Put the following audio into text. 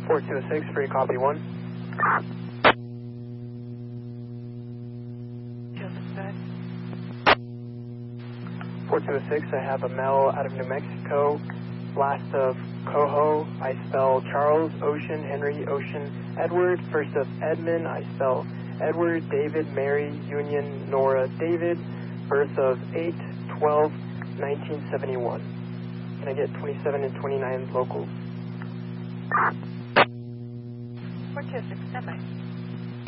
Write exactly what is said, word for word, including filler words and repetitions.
four two six, free copy one. four two six, I have a male out of New Mexico, last of Coho, I spell Charles, Ocean, Henry, Ocean, Edward, first of Edmund, I spell Edward, David, Mary, Union, Nora, David, birth of eight twelve nineteen seventy-one. Can I get twenty-seven and twenty-nine locals? four two six, standby.